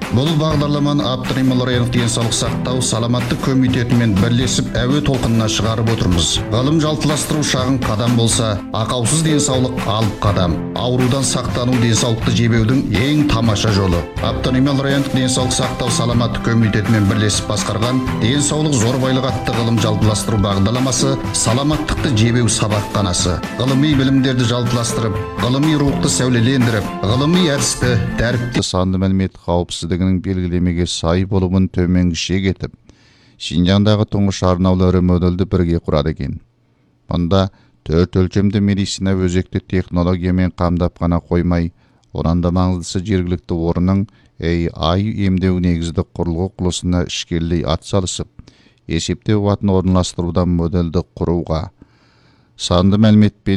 Бұл бағдарламаны Абдрахиман денсаулық сақтау саламаттық комитетімен бірлесіп әуе толқынына шығарып отырмыз. Ғылым жалтыластыру шағын қадам болса, ақаусыз денсаулық алып қадам. Аурудан сақтану денсаулықты жебеудің ең тамаша жолы. Абдрахиман денсаулық сақтау саламаттық комитетімен бірлесіп басқарған денсаулық зорбайлық атты ғылым жалтыластыру бағдарламасы саламаттықты жебеу сабақханасы. Ғылыми білімдерді жалтыластырып, ғылыми рухты сәулелендіріп, ғылыми әдісті дәріпті санды мәлімет қауіпсіздігінің белгілемеге сай болуын төменгіше кетіп, Шинжаңдағы тұңғыш арнаулы ірі модульді бірге құрады екен. Мұнда 4 өлшемді медицина өзекті технологиямен қамдап қана қоймай, одан да маңыздысы жергілікті орынның AI емдеу негізді құрылғы құрылысына ішкерлей атсалысып, есептеу қуатын орналастырудан модельді құруға, санды мәліметпен